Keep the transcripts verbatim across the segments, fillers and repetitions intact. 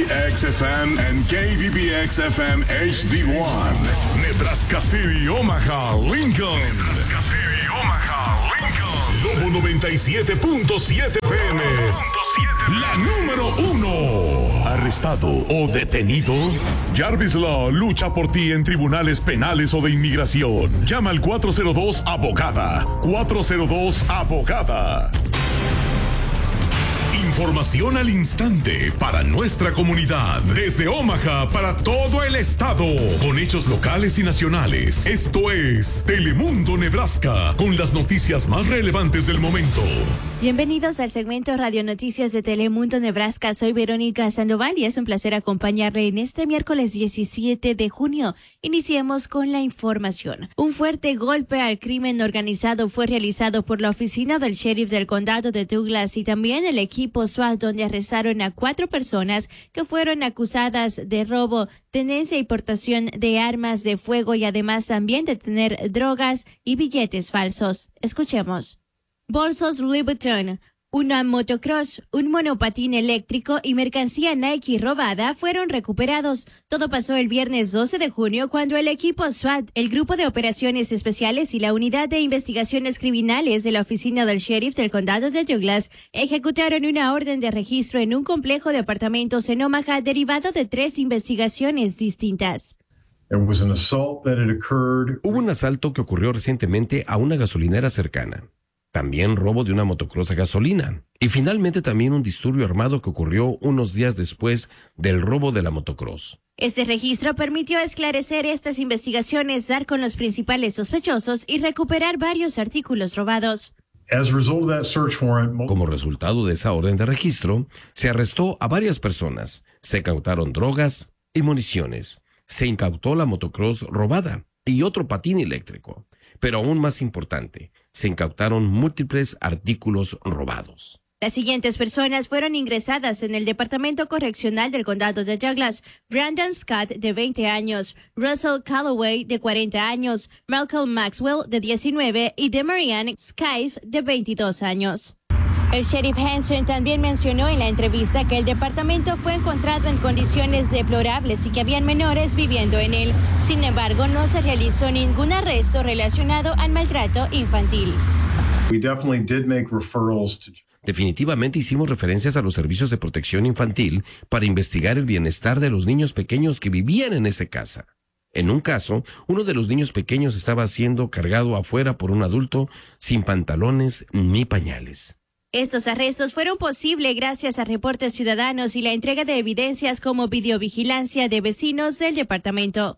X F M and K B B X F M H D one. Nebraska City, Omaha, Lincoln. Nebraska City, Omaha, Lincoln. Lobo noventa y siete punto siete F M. La número uno. ¿Arrestado o detenido? Jarvis Law lucha por ti en tribunales penales o de inmigración. Llama al cuatro cero dos abogada. cuatro cero dos abogada. Información al instante para nuestra comunidad. Desde Omaha para todo el estado. Con hechos locales y nacionales. Esto es Telemundo Nebraska. Con las noticias más relevantes del momento. Bienvenidos al segmento Radio Noticias de Telemundo Nebraska. Soy Verónica Sandoval y es un placer acompañarle en este miércoles diecisiete de junio. Iniciemos con la información. Un fuerte golpe al crimen organizado fue realizado por la oficina del sheriff del condado de Douglas y también el equipo SWAT, donde arrestaron a cuatro personas que fueron acusadas de robo, tenencia y portación de armas de fuego y además también de tener drogas y billetes falsos. Escuchemos. Bolsos Louis Vuitton, una motocross, un monopatín eléctrico y mercancía Nike robada fueron recuperados. Todo pasó el viernes doce de junio cuando el equipo SWAT, el Grupo de Operaciones Especiales y la Unidad de Investigaciones Criminales de la Oficina del Sheriff del Condado de Douglas ejecutaron una orden de registro en un complejo de apartamentos en Omaha derivado de tres investigaciones distintas. Hubo un asalto que ocurrió recientemente a una gasolinera cercana. También robo de una motocross a gasolina. Y finalmente también un disturbio armado que ocurrió unos días después del robo de la motocross. Este registro permitió esclarecer estas investigaciones, dar con los principales sospechosos y recuperar varios artículos robados. Como resultado de esa orden de registro, se arrestó a varias personas, se incautaron drogas y municiones, se incautó la motocross robada y otro patín eléctrico. Pero aún más importante, se incautaron múltiples artículos robados. Las siguientes personas fueron ingresadas en el Departamento Correccional del Condado de Douglas: Brandon Scott, de veinte años, Russell Calloway, de cuarenta años, Malcolm Maxwell, de diecinueve, y Demarianne Skife, de veintidós años. El sheriff Hanson también mencionó en la entrevista que el departamento fue encontrado en condiciones deplorables y que habían menores viviendo en él. Sin embargo, no se realizó ningún arresto relacionado al maltrato infantil. Definitivamente hicimos referencias a los servicios de protección infantil para investigar el bienestar de los niños pequeños que vivían en esa casa. En un caso, uno de los niños pequeños estaba siendo cargado afuera por un adulto sin pantalones ni pañales. Estos arrestos fueron posibles gracias a reportes ciudadanos y la entrega de evidencias como videovigilancia de vecinos del departamento.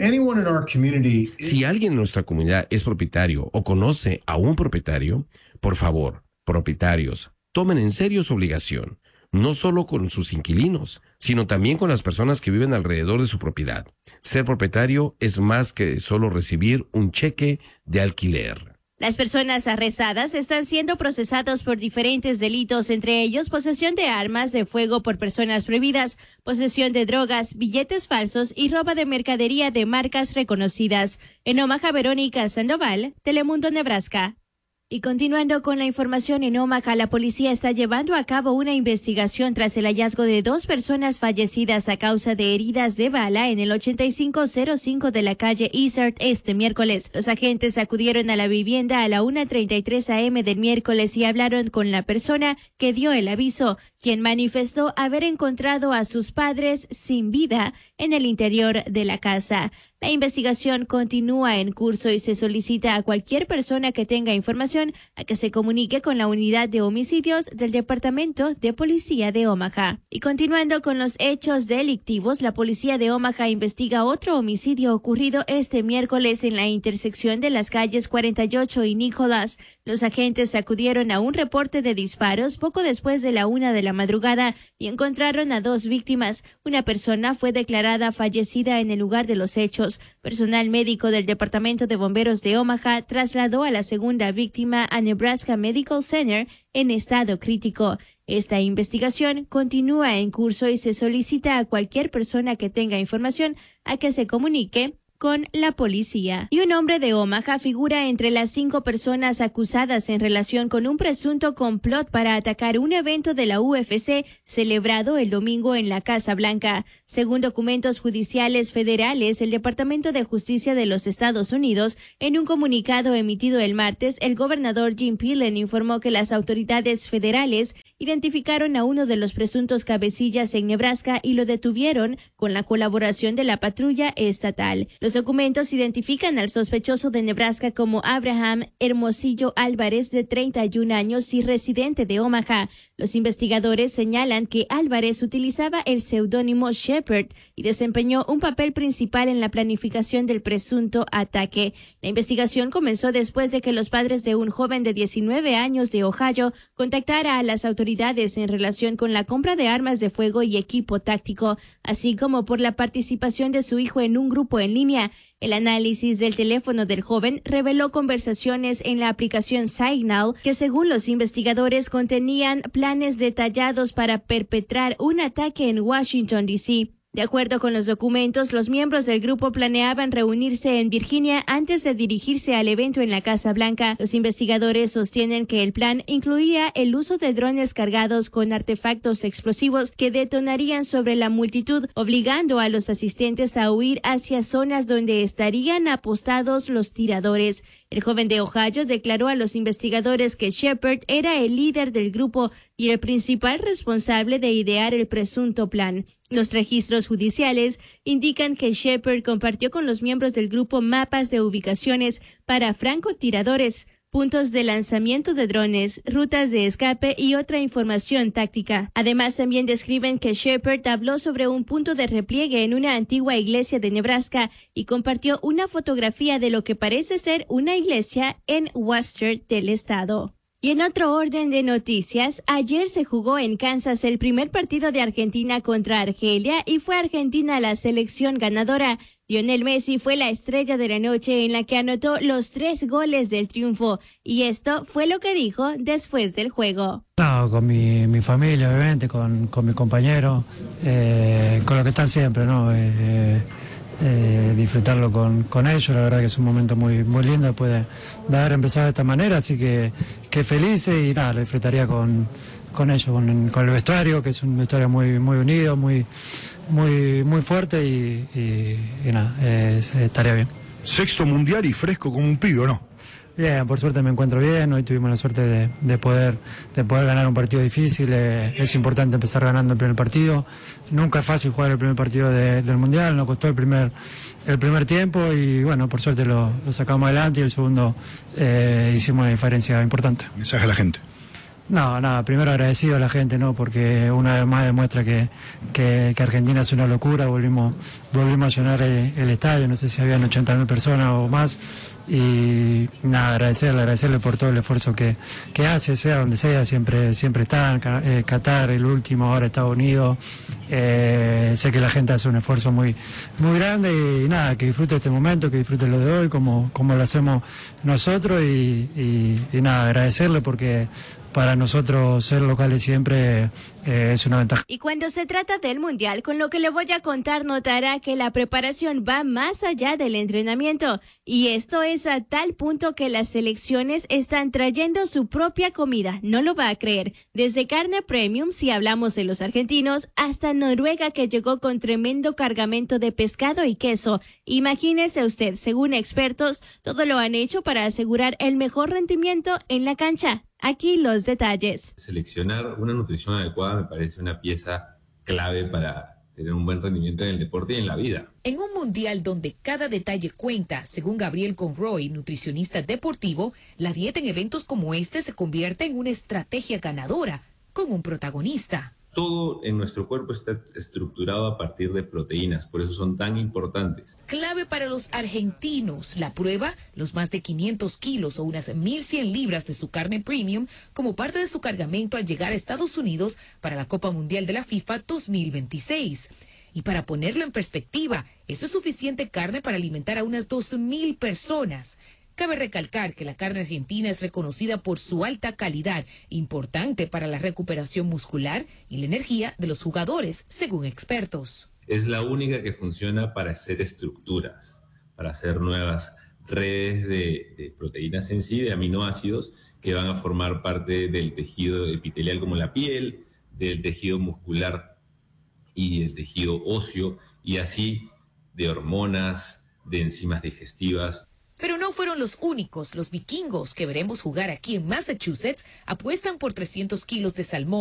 Si alguien en nuestra comunidad es propietario o conoce a un propietario, por favor, propietarios, tomen en serio su obligación, no solo con sus inquilinos, sino también con las personas que viven alrededor de su propiedad. Ser propietario es más que solo recibir un cheque de alquiler. Las personas arrestadas están siendo procesados por diferentes delitos, entre ellos posesión de armas de fuego por personas prohibidas, posesión de drogas, billetes falsos y robo de mercadería de marcas reconocidas. En Omaha, Verónica Sandoval, Telemundo Nebraska. Y continuando con la información, en Omaha, la policía está llevando a cabo una investigación tras el hallazgo de dos personas fallecidas a causa de heridas de bala en el ochenta y cinco cero cinco de la calle Eastern este miércoles. Los agentes acudieron a la vivienda a la una treinta y tres a eme del miércoles y hablaron con la persona que dio el aviso, quien manifestó haber encontrado a sus padres sin vida en el interior de la casa. La investigación continúa en curso y se solicita a cualquier persona que tenga información a que se comunique con la unidad de homicidios del Departamento de Policía de Omaha. Y continuando con los hechos delictivos, la Policía de Omaha investiga otro homicidio ocurrido este miércoles en la intersección de las calles cuarenta y ocho y Nicholas. Los agentes acudieron a un reporte de disparos poco después de la una de la madrugada y encontraron a dos víctimas. Una persona fue declarada fallecida en el lugar de los hechos. Personal médico del Departamento de Bomberos de Omaha trasladó a la segunda víctima a Nebraska Medical Center en estado crítico. Esta investigación continúa en curso y se solicita a cualquier persona que tenga información a que se comunique con la policía. Y un hombre de Omaha figura entre las cinco personas acusadas en relación con un presunto complot para atacar un evento de la U F C celebrado el domingo en la Casa Blanca. Según documentos judiciales federales, el Departamento de Justicia de los Estados Unidos, en un comunicado emitido el martes, el gobernador Jim Pillen informó que las autoridades federales identificaron a uno de los presuntos cabecillas en Nebraska y lo detuvieron con la colaboración de la patrulla estatal. Los documentos identifican al sospechoso de Nebraska como Abraham Hermosillo Álvarez, de treinta y un años y residente de Omaha. Los investigadores señalan que Álvarez utilizaba el seudónimo Shepard y desempeñó un papel principal en la planificación del presunto ataque. La investigación comenzó después de que los padres de un joven de diecinueve años de Ohio contactara a las autoridades en relación con la compra de armas de fuego y equipo táctico, así como por la participación de su hijo en un grupo en línea. El análisis del teléfono del joven reveló conversaciones en la aplicación Signal que, según los investigadores, contenían planes detallados para perpetrar un ataque en Washington, D C De acuerdo con los documentos, los miembros del grupo planeaban reunirse en Virginia antes de dirigirse al evento en la Casa Blanca. Los investigadores sostienen que el plan incluía el uso de drones cargados con artefactos explosivos que detonarían sobre la multitud, obligando a los asistentes a huir hacia zonas donde estarían apostados los tiradores. El joven de Ohio declaró a los investigadores que Shepard era el líder del grupo y el principal responsable de idear el presunto plan. Los registros judiciales indican que Shepard compartió con los miembros del grupo mapas de ubicaciones para francotiradores, puntos de lanzamiento de drones, rutas de escape y otra información táctica. Además, también describen que Shepard habló sobre un punto de repliegue en una antigua iglesia de Nebraska y compartió una fotografía de lo que parece ser una iglesia en Worcester del estado. Y en otro orden de noticias, ayer se jugó en Kansas el primer partido de Argentina contra Argelia y fue Argentina la selección ganadora. Lionel Messi fue la estrella de la noche, en la que anotó los tres goles del triunfo, y esto fue lo que dijo después del juego. No, con mi, mi familia, obviamente, con, con mi compañero, eh, con lo que están siempre, ¿no? Eh, Eh, disfrutarlo con, con ellos. La verdad que es un momento muy muy lindo después de, de haber empezado de esta manera, así que, que feliz y nada, lo disfrutaría con, con ellos, con, con el vestuario, que es un vestuario muy muy unido, muy muy muy fuerte y, y, y nada, eh, estaría bien. Sexto mundial y fresco como un pibe, ¿no? Bien, por suerte me encuentro bien. Hoy tuvimos la suerte de, de poder de poder ganar un partido difícil. Eh, es importante empezar ganando el primer partido. Nunca es fácil jugar el primer partido de, del Mundial. Nos costó el primer el primer tiempo y bueno, por suerte lo, lo sacamos adelante y el segundo eh, hicimos una diferencia importante. Mensaje a la gente. No, nada, primero agradecido a la gente, ¿no? Porque una vez más demuestra que, que, que Argentina es una locura. Volvimos volvimos a llenar el, el estadio, no sé si habían ochenta mil personas o más. Y nada, agradecerle, agradecerle por todo el esfuerzo que, que hace, sea donde sea, siempre siempre está, eh, Qatar, el último, ahora Estados Unidos. Eh, sé que la gente hace un esfuerzo muy muy grande y nada, que disfrute este momento, que disfrute lo de hoy, como, como lo hacemos nosotros y, y, y nada, agradecerle porque para nosotros ser locales siempre eh, es una ventaja. Y cuando se trata del Mundial, con lo que le voy a contar, notará que la preparación va más allá del entrenamiento. Y esto es a tal punto que las selecciones están trayendo su propia comida. No lo va a creer. Desde carne premium, si hablamos de los argentinos, hasta Noruega, que llegó con tremendo cargamento de pescado y queso. Imagínese usted, según expertos, todo lo han hecho para asegurar el mejor rendimiento en la cancha. Aquí los detalles. Seleccionar una nutrición adecuada me parece una pieza clave para tener un buen rendimiento en el deporte y en la vida. En un mundial donde cada detalle cuenta, según Gabriel Conroy, nutricionista deportivo, la dieta en eventos como este se convierte en una estrategia ganadora, con un protagonista. Todo en nuestro cuerpo está estructurado a partir de proteínas, por eso son tan importantes. Clave para los argentinos, la prueba, los más de quinientos kilos o unas mil cien libras de su carne premium como parte de su cargamento al llegar a Estados Unidos para la Copa Mundial de la FIFA dos mil veintiséis. Y para ponerlo en perspectiva, eso es suficiente carne para alimentar a unas dos mil personas. Cabe recalcar que la carne argentina es reconocida por su alta calidad, importante para la recuperación muscular y la energía de los jugadores, según expertos. Es la única que funciona para hacer estructuras, para hacer nuevas redes de, de proteínas en sí, de aminoácidos, que van a formar parte del tejido epitelial como la piel, del tejido muscular y el tejido óseo, y así de hormonas, de enzimas digestivas. Pero no fueron los únicos. Los vikingos que veremos jugar aquí en Massachusetts apuestan por trescientos kilos de salmón